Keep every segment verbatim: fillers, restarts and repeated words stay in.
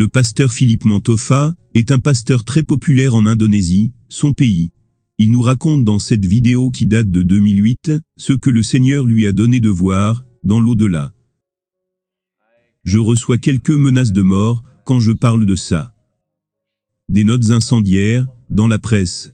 Le pasteur Philippe Mantofa est un pasteur très populaire en Indonésie, son pays. Il nous raconte dans cette vidéo qui date de deux mille huit, ce que le Seigneur lui a donné de voir, dans l'au-delà. Je reçois quelques menaces de mort, quand je parle de ça. Des notes incendiaires, dans la presse.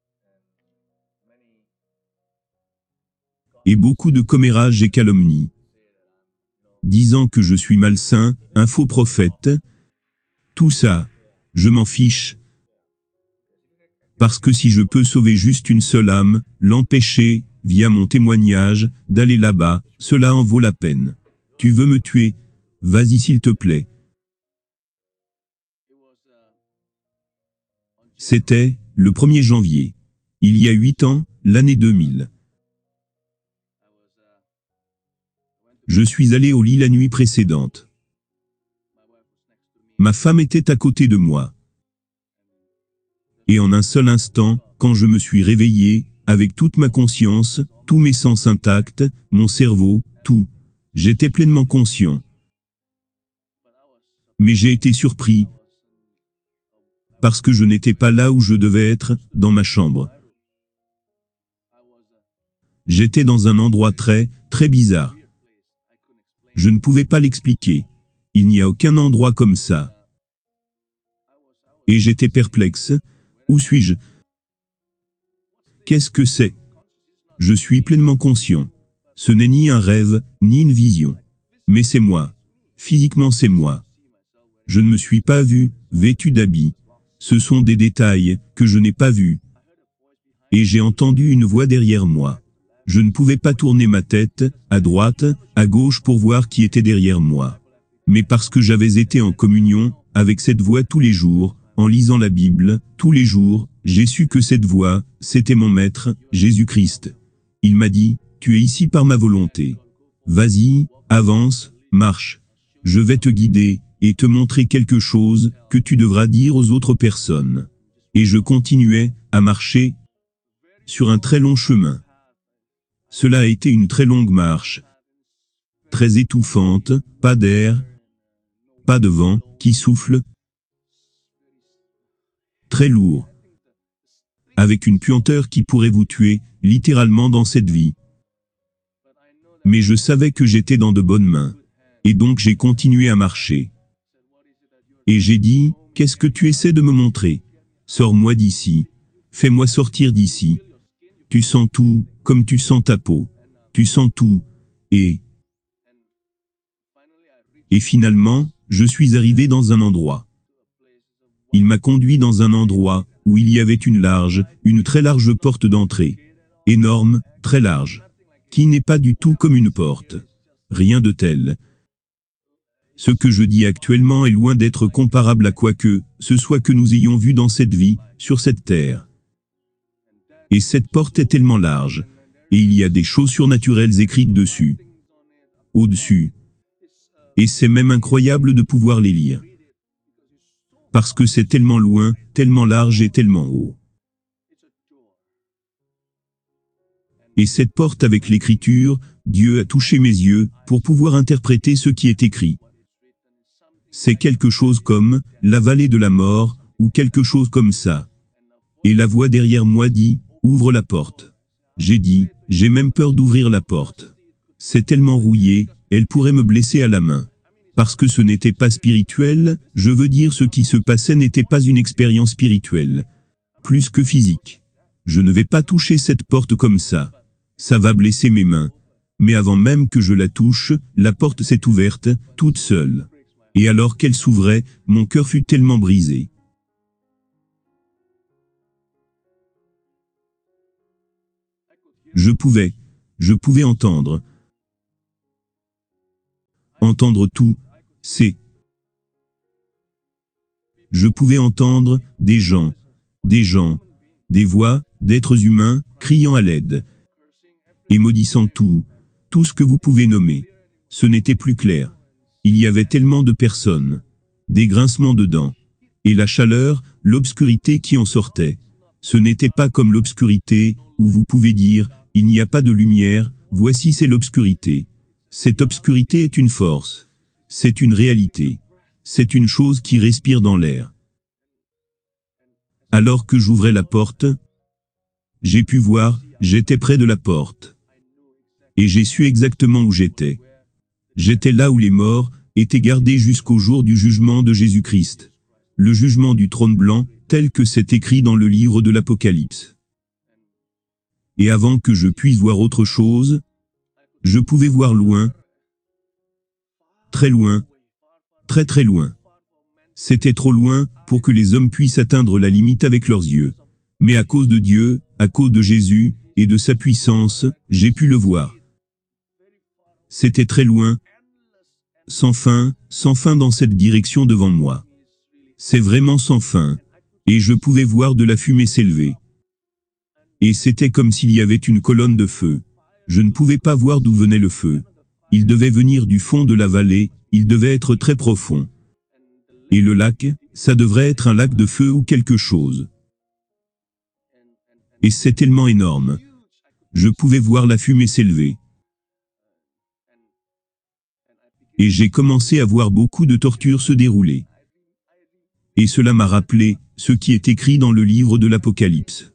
Et beaucoup de commérages et calomnies. Disant que je suis malsain, un faux prophète. Tout ça, je m'en fiche. Parce que si je peux sauver juste une seule âme, l'empêcher, via mon témoignage, d'aller là-bas, cela en vaut la peine. Tu veux me tuer? Vas-y s'il te plaît. C'était, le premier janvier. Il y a huit ans, l'année deux mille. Je suis allé au lit la nuit précédente. Ma femme était à côté de moi. Et en un seul instant, quand je me suis réveillé, avec toute ma conscience, tous mes sens intacts, mon cerveau, tout, j'étais pleinement conscient. Mais j'ai été surpris, parce que je n'étais pas là où je devais être, dans ma chambre. J'étais dans un endroit très, très bizarre. Je ne pouvais pas l'expliquer. Il n'y a aucun endroit comme ça. Et j'étais perplexe. Où suis-je? Qu'est-ce que c'est? Je suis pleinement conscient. Ce n'est ni un rêve, ni une vision. Mais c'est moi. Physiquement c'est moi. Je ne me suis pas vu, vêtu d'habits. Ce sont des détails, que je n'ai pas vus. Et j'ai entendu une voix derrière moi. Je ne pouvais pas tourner ma tête, à droite, à gauche pour voir qui était derrière moi. Mais parce que j'avais été en communion, avec cette voix tous les jours, en lisant la Bible, tous les jours, j'ai su que cette voix, c'était mon maître, Jésus-Christ. Il m'a dit, tu es ici par ma volonté. Vas-y, avance, marche. Je vais te guider, et te montrer quelque chose, que tu devras dire aux autres personnes. Et je continuais, à marcher, sur un très long chemin. Cela a été une très longue marche. Très étouffante, pas d'air, pas de vent, qui souffle. Très lourd. Avec une puanteur qui pourrait vous tuer, littéralement dans cette vie. Mais je savais que j'étais dans de bonnes mains. Et donc j'ai continué à marcher. Et j'ai dit, qu'est-ce que tu essaies de me montrer? Sors-moi d'ici. Fais-moi sortir d'ici. Tu sens tout, comme tu sens ta peau. Tu sens tout. Et... Et finalement, je suis arrivé dans un endroit. Il m'a conduit dans un endroit, où il y avait une large, une très large porte d'entrée. Énorme, très large. Qui n'est pas du tout comme une porte. Rien de tel. Ce que je dis actuellement est loin d'être comparable à quoi que ce soit que nous ayons vu dans cette vie, sur cette terre. Et cette porte est tellement large, et il y a des choses surnaturelles écrites dessus. Au-dessus. Et c'est même incroyable de pouvoir les lire. Parce que c'est tellement loin, tellement large et tellement haut. Et cette porte avec l'écriture, Dieu a touché mes yeux, pour pouvoir interpréter ce qui est écrit. C'est quelque chose comme, la vallée de la mort, ou quelque chose comme ça. Et la voix derrière moi dit, ouvre la porte. J'ai dit, j'ai même peur d'ouvrir la porte. C'est tellement rouillé, elle pourrait me blesser à la main. Parce que ce n'était pas spirituel, je veux dire ce qui se passait n'était pas une expérience spirituelle. Plus que physique. Je ne vais pas toucher cette porte comme ça. Ça va blesser mes mains. Mais avant même que je la touche, la porte s'est ouverte, toute seule. Et alors qu'elle s'ouvrait, mon cœur fut tellement brisé. Je pouvais, je pouvais entendre. Entendre tout, c'est... Je pouvais entendre des gens, des gens, des voix, d'êtres humains, criant à l'aide. Et maudissant tout, tout ce que vous pouvez nommer. Ce n'était plus clair. Il y avait tellement de personnes. Des grincements de dents. Et la chaleur, l'obscurité qui en sortait. Ce n'était pas comme l'obscurité, où vous pouvez dire, il n'y a pas de lumière, voici c'est l'obscurité. Cette obscurité est une force. C'est une réalité. c'est une chose qui respire dans l'air. Alors que j'ouvrais la porte, j'ai pu voir, j'étais près de la porte. Et j'ai su exactement où j'étais. J'étais là où les morts étaient gardés jusqu'au jour du jugement de Jésus-Christ. Le jugement du trône blanc, tel que c'est écrit dans le livre de l'Apocalypse. Et avant que je puisse voir autre chose, je pouvais voir loin, très loin, très très loin. C'était trop loin pour que les hommes puissent atteindre la limite avec leurs yeux. Mais à cause de Dieu, à cause de Jésus, et de sa puissance, j'ai pu le voir. C'était très loin, sans fin, sans fin dans cette direction devant moi. C'est vraiment sans fin. Et je pouvais voir de la fumée s'élever. Et c'était comme s'il y avait une colonne de feu. Je ne pouvais pas voir d'où venait le feu. Il devait venir du fond de la vallée, il devait être très profond. Et le lac, ça devrait être un lac de feu ou quelque chose. Et c'est tellement énorme. Je pouvais voir la fumée s'élever. Et j'ai commencé à voir beaucoup de tortures se dérouler. Et cela m'a rappelé ce qui est écrit dans le livre de l'Apocalypse.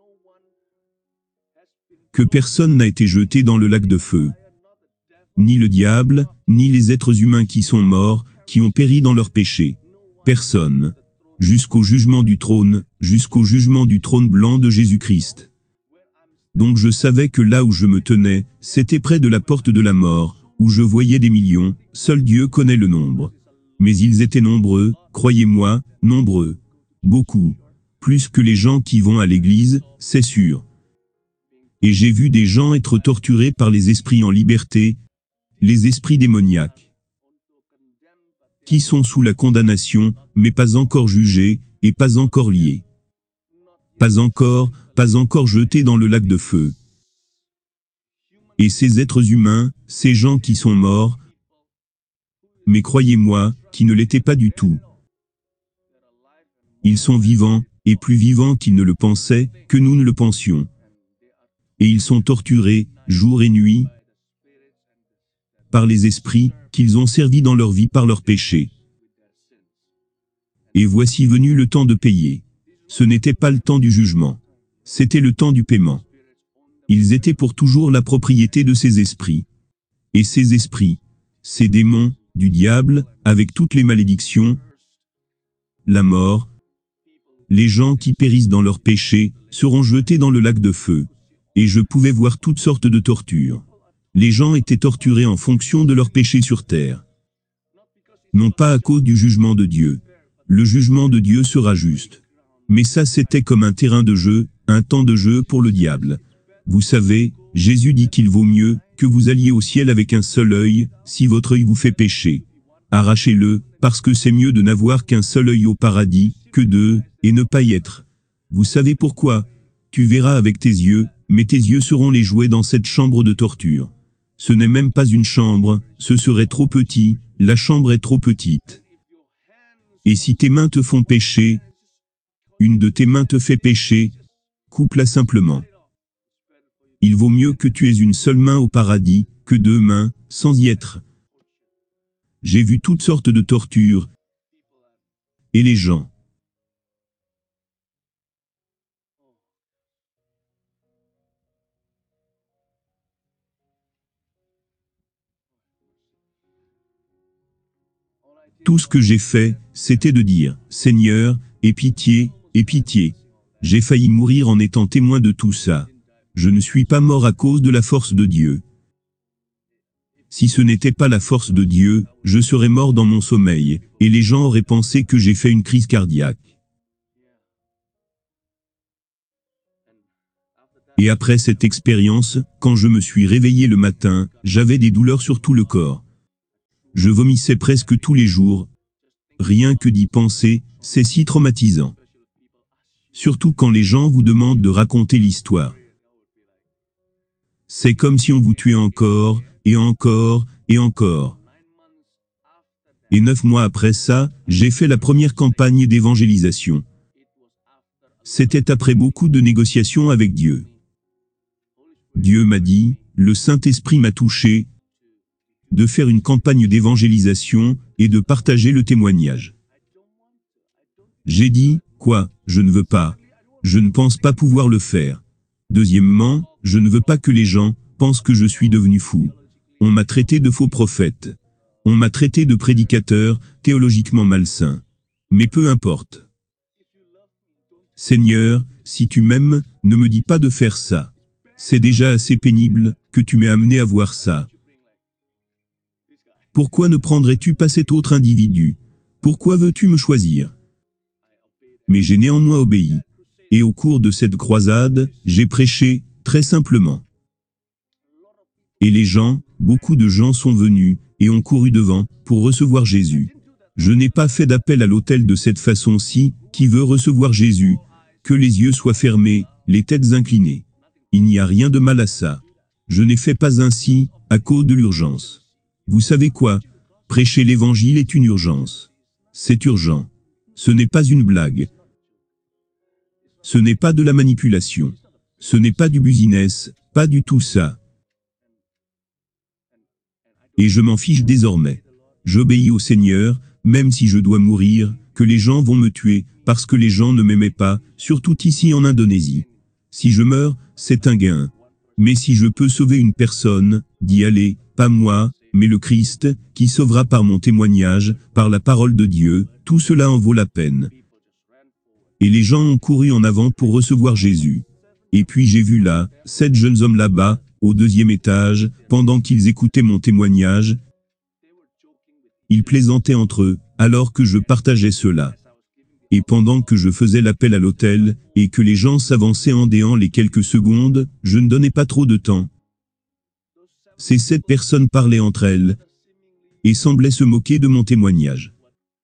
Que personne n'a été jeté dans le lac de feu. Ni le diable, ni les êtres humains qui sont morts, qui ont péri dans leurs péchés. Personne. Jusqu'au jugement du trône, jusqu'au jugement du trône blanc de Jésus-Christ. Donc je savais que là où je me tenais, c'était près de la porte de la mort, où je voyais des millions, seul Dieu connaît le nombre. Mais ils étaient nombreux, croyez-moi, nombreux. Beaucoup. Plus que les gens qui vont à l'église, c'est sûr. Et j'ai vu des gens être torturés par les esprits en liberté, les esprits démoniaques, qui sont sous la condamnation, mais pas encore jugés, et pas encore liés. Pas encore, pas encore jetés dans le lac de feu. Et ces êtres humains, ces gens qui sont morts, mais croyez-moi, qui ne l'étaient pas du tout. Ils sont vivants, et plus vivants qu'ils ne le pensaient, que nous ne le pensions. Et ils sont torturés, jour et nuit, par les esprits, qu'ils ont servis dans leur vie par leurs péchés. Et voici venu le temps de payer. Ce n'était pas le temps du jugement. C'était le temps du paiement. Ils étaient pour toujours la propriété de ces esprits. Et ces esprits, ces démons, du diable, avec toutes les malédictions, la mort, les gens qui périssent dans leurs péchés, seront jetés dans le lac de feu. Et je pouvais voir toutes sortes de tortures. Les gens étaient torturés en fonction de leurs péchés sur terre. Non pas à cause du jugement de Dieu. Le jugement de Dieu sera juste. Mais ça c'était comme un terrain de jeu, un temps de jeu pour le diable. Vous savez, Jésus dit qu'il vaut mieux que vous alliez au ciel avec un seul œil, si votre œil vous fait pécher. Arrachez-le, parce que c'est mieux de n'avoir qu'un seul œil au paradis, que deux, et ne pas y être. Vous savez pourquoi? Tu verras avec tes yeux, mais tes yeux seront les jouets dans cette chambre de torture. Ce n'est même pas une chambre, ce serait trop petit, la chambre est trop petite. Et si tes mains te font pécher, une de tes mains te fait pécher, coupe-la simplement. Il vaut mieux que tu aies une seule main au paradis, que deux mains, sans y être. J'ai vu toutes sortes de tortures. Et les gens. Tout ce que j'ai fait, c'était de dire, Seigneur, aie pitié, aie pitié. J'ai failli mourir en étant témoin de tout ça. Je ne suis pas mort à cause de la force de Dieu. Si ce n'était pas la force de Dieu, je serais mort dans mon sommeil, et les gens auraient pensé que j'ai fait une crise cardiaque. Et après cette expérience, quand je me suis réveillé le matin, j'avais des douleurs sur tout le corps. Je vomissais presque tous les jours. Rien que d'y penser, c'est si traumatisant. Surtout quand les gens vous demandent de raconter l'histoire. C'est comme si on vous tuait encore, et encore, et encore. Et neuf mois après ça, j'ai fait la première campagne d'évangélisation. C'était après beaucoup de négociations avec Dieu. Dieu m'a dit, le Saint-Esprit m'a touché, de faire une campagne d'évangélisation, et de partager le témoignage. J'ai dit, quoi, je ne veux pas. Je ne pense pas pouvoir le faire. Deuxièmement, je ne veux pas que les gens pensent que je suis devenu fou. On m'a traité de faux prophète. On m'a traité de prédicateur, théologiquement malsain. Mais peu importe. Seigneur, si tu m'aimes, ne me dis pas de faire ça. C'est déjà assez pénible que tu m'aies amené à voir ça. Pourquoi ne prendrais-tu pas cet autre individu? Pourquoi veux-tu me choisir? Mais j'ai néanmoins obéi. Et au cours de cette croisade, j'ai prêché, très simplement. Et les gens, beaucoup de gens sont venus, et ont couru devant, pour recevoir Jésus. Je n'ai pas fait d'appel à l'autel de cette façon-ci, qui veut recevoir Jésus, que les yeux soient fermés, les têtes inclinées. Il n'y a rien de mal à ça. Je n'ai fait pas ainsi, à cause de l'urgence. Vous savez quoi? Prêcher l'évangile est une urgence. C'est urgent. Ce n'est pas une blague. Ce n'est pas de la manipulation. Ce n'est pas du business, pas du tout ça. Et je m'en fiche désormais. J'obéis au Seigneur, même si je dois mourir, que les gens vont me tuer, parce que les gens ne m'aimaient pas, surtout ici en Indonésie. Si je meurs, c'est un gain. Mais si je peux sauver une personne, d'y aller, pas moi, mais le Christ, qui sauvera par mon témoignage, par la parole de Dieu, tout cela en vaut la peine. Et les gens ont couru en avant pour recevoir Jésus. Et puis j'ai vu là, sept jeunes hommes là-bas, au deuxième étage, pendant qu'ils écoutaient mon témoignage. Ils plaisantaient entre eux, alors que je partageais cela. Et pendant que je faisais l'appel à l'autel, et que les gens s'avançaient en déant les quelques secondes, je ne donnais pas trop de temps. Ces sept personnes parlaient entre elles, et semblaient se moquer de mon témoignage.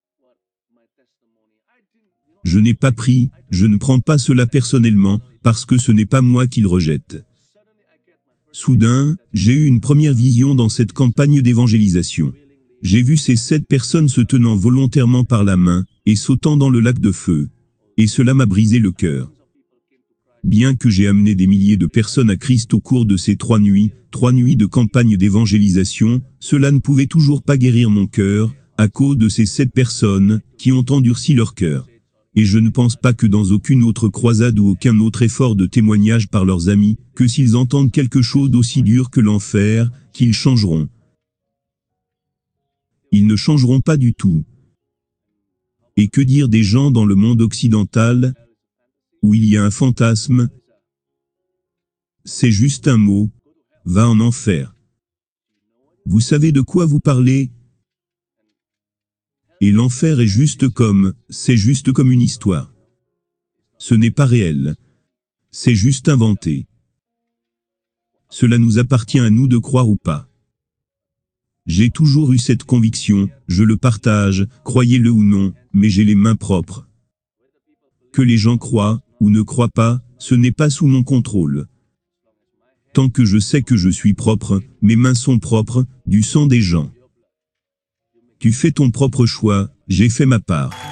Je n'ai pas pris, je ne prends pas cela personnellement, parce que ce n'est pas moi qu'ils rejettent. Soudain, j'ai eu une première vision dans cette campagne d'évangélisation. J'ai vu ces sept personnes se tenant volontairement par la main, et sautant dans le lac de feu. Et cela m'a brisé le cœur. Bien que j'ai amené des milliers de personnes à Christ au cours de ces trois nuits, trois nuits de campagne d'évangélisation, cela ne pouvait toujours pas guérir mon cœur, à cause de ces sept personnes, qui ont endurci leur cœur. Et je ne pense pas que dans aucune autre croisade ou aucun autre effort de témoignage par leurs amis, que s'ils entendent quelque chose d'aussi dur que l'enfer, qu'ils changeront. Ils ne changeront pas du tout. Et que dire des gens dans le monde occidental, où il y a un fantasme? C'est juste un mot. Va en enfer. Vous savez de quoi vous parlez? Et l'enfer est juste comme, c'est juste comme une histoire. Ce n'est pas réel. C'est juste inventé. Cela nous appartient à nous de croire ou pas. J'ai toujours eu cette conviction, je le partage, croyez-le ou non, mais j'ai les mains propres. Que les gens croient, ou ne croient pas, ce n'est pas sous mon contrôle. Tant que je sais que je suis propre, mes mains sont propres, du sang des gens. Tu fais ton propre choix, j'ai fait ma part.